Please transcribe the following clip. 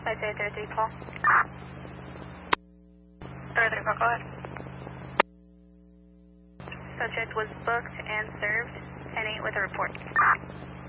533 call. 33 call, go ahead. Subject was booked and served, 10-8 with a report.